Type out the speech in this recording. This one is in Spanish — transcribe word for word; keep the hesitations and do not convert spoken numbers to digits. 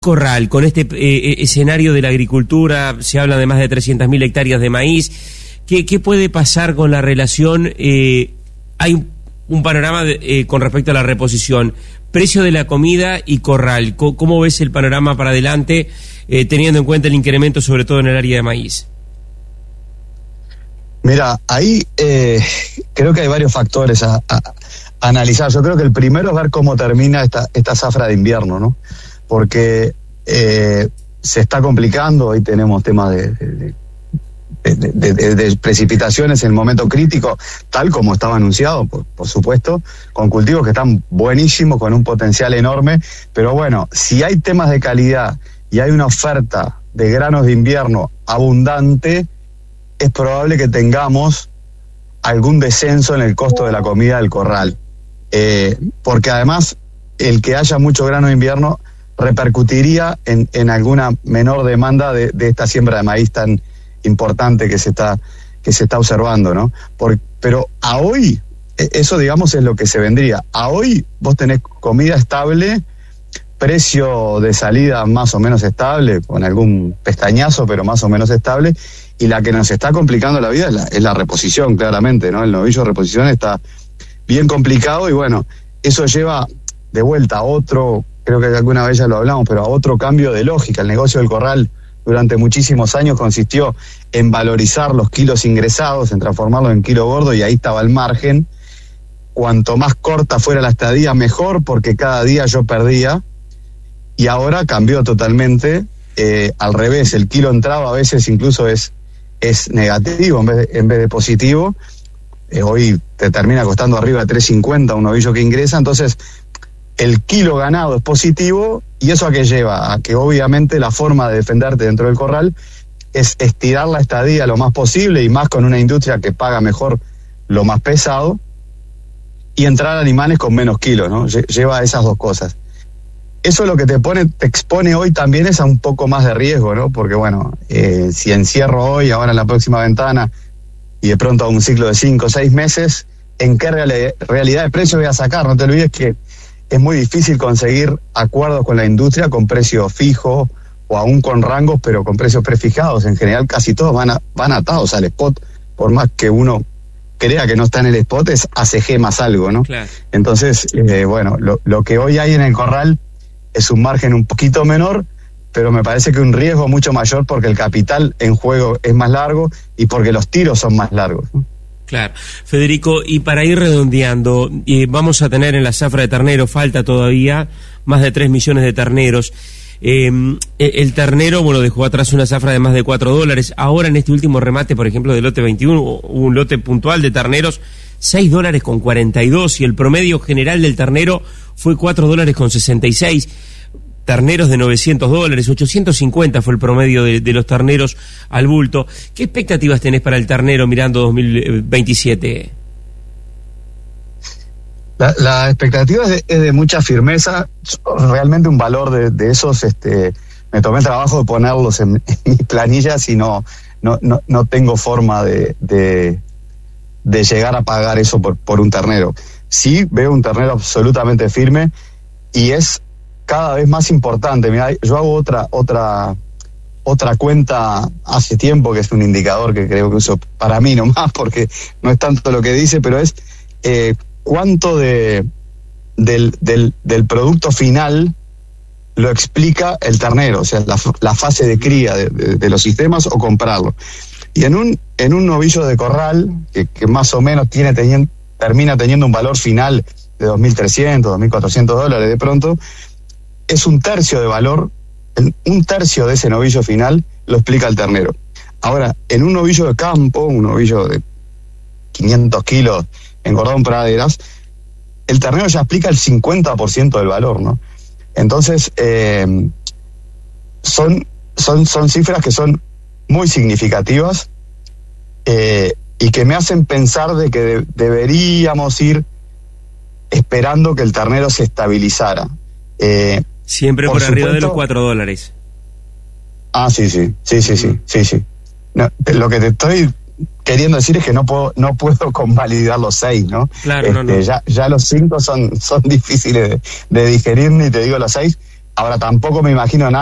Corral, con este eh, escenario de la agricultura, se habla de más de trescientas mil hectáreas de maíz. ¿Qué, qué puede pasar con la relación? Eh, hay un, un panorama de, eh, con respecto a la reposición, precio de la comida y corral. ¿Cómo, cómo ves el panorama para adelante, eh, teniendo en cuenta el incremento sobre todo en el área de maíz? Mira, ahí eh, creo que hay varios factores a, a, a analizar. Yo creo que el primero es ver cómo termina esta, esta zafra de invierno, ¿no? Porque eh, se está complicando, hoy tenemos temas de, de, de, de, de, de precipitaciones en el momento crítico, tal como estaba anunciado, por, por supuesto, con cultivos que están buenísimos, con un potencial enorme, pero bueno, si hay temas de calidad y hay una oferta de granos de invierno abundante, es probable que tengamos algún descenso en el costo de la comida del corral, eh, porque además el que haya mucho grano de invierno repercutiría en, en alguna menor demanda de, de esta siembra de maíz tan importante que se está que se está observando, ¿no? Por, pero a hoy, eso digamos es lo que se vendría. A hoy vos tenés comida estable, precio de salida más o menos estable, con algún pestañazo, pero más o menos estable, y la que nos está complicando la vida es la, es la reposición, claramente, ¿no? El novillo de reposición está bien complicado y bueno, eso lleva de vuelta a otro, creo que alguna vez ya lo hablamos, pero a otro cambio de lógica. El negocio del corral durante muchísimos años consistió en valorizar los kilos ingresados, en transformarlos en kilo gordo, y ahí estaba el margen. Cuanto más corta fuera la estadía, mejor, porque cada día yo perdía, y ahora cambió totalmente, eh, al revés, el kilo entrado a veces incluso es, es negativo en vez de, en vez de positivo. Eh, hoy te termina costando arriba de tres cincuenta un novillo que ingresa, entonces el kilo ganado es positivo, y eso a qué lleva, a que obviamente la forma de defenderte dentro del corral es estirar la estadía lo más posible, y más con una industria que paga mejor lo más pesado, y entrar animales con menos kilos, ¿no? Lleva a esas dos cosas. Eso lo que te pone, te expone hoy también es a un poco más de riesgo, ¿no? Porque bueno, eh, si encierro hoy, ahora en la próxima ventana, y de pronto a un ciclo de cinco o seis meses, ¿en qué real, realidad de precio voy a sacar? No te olvides que es muy difícil conseguir acuerdos con la industria con precios fijos o aún con rangos, pero con precios prefijados. En general casi todos van, a, van atados al spot, por más que uno crea que no está en el spot, es A C G más algo, ¿no? Claro. Entonces, eh, bueno, lo, lo que hoy hay en el corral es un margen un poquito menor, pero me parece que un riesgo mucho mayor porque el capital en juego es más largo y porque los tiros son más largos, ¿no? Claro. Federico, y para ir redondeando, eh, vamos a tener en la zafra de ternero, falta todavía más de tres millones de terneros. Eh, el ternero, bueno, dejó atrás una zafra de más de cuatro dólares. Ahora en este último remate, por ejemplo, del lote veintiuno, un lote puntual de terneros, seis dólares con cuarenta y dos, y el promedio general del ternero fue cuatro dólares con sesenta y seis. Terneros de novecientos dólares, ochocientos cincuenta fue el promedio de, de los terneros al bulto. ¿Qué expectativas tenés para el ternero mirando dos mil veintisiete? La, la expectativa es de, es de mucha firmeza. Realmente un valor de, de esos, este, me tomé el trabajo de ponerlos en, en mis planillas y no, no, no, no tengo forma de, de, de llegar a pagar eso por, por un ternero. Sí veo un ternero absolutamente firme y es cada vez más importante. Mirá, yo hago otra otra otra cuenta hace tiempo, que es un indicador que creo que uso para mí nomás, porque no es tanto lo que dice, pero es eh, cuánto de del, del, del producto final lo explica el ternero, o sea, la, la fase de cría de, de, de los sistemas o comprarlo. Y en un en un novillo de corral, que, que más o menos tiene teniendo, termina teniendo un valor final de dos mil trescientos, dos mil cuatrocientos dólares de pronto, es un tercio de valor, un tercio de ese novillo final lo explica el ternero. Ahora, en un novillo de campo, un novillo de quinientos kilos en cordón praderas, el ternero ya explica el cincuenta por ciento del valor, ¿no? Entonces, eh, son, son, son cifras que son muy significativas eh, y que me hacen pensar de que de, deberíamos ir esperando que el ternero se estabilizara. Eh, Siempre por, por arriba supuesto, de los cuatro dólares. Ah, sí, sí, sí, sí, sí, sí, sí. No, te, lo que te estoy queriendo decir es que no puedo, no puedo convalidar los seis, ¿no? Claro, este, no, no. Ya, ya los cinco son, son difíciles de, de digerir, ni te digo los seis. Ahora tampoco me imagino nada